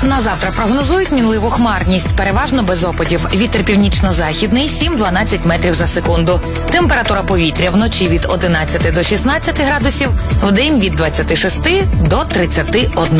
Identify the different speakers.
Speaker 1: На завтра прогнозують мінливу хмарність, переважно без опадів. Вітер північно-західний 7-12 метрів за секунду. Температура повітря вночі від 11 до 16 градусів, вдень від 26 до 31.